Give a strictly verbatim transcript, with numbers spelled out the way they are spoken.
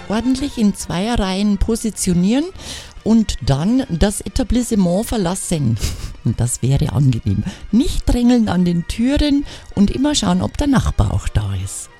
ordentlich in Zweierreihen positionieren und dann das Etablissement verlassen. Und das wäre angenehm. Nicht drängeln an den Türen und immer schauen, ob der Nachbar auch da ist.